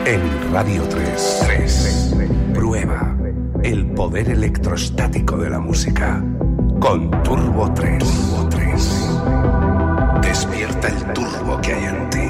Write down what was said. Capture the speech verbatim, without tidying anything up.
En Radio tres. tres. Prueba el poder electrostático de la música con Turbo tres. Turbo tres.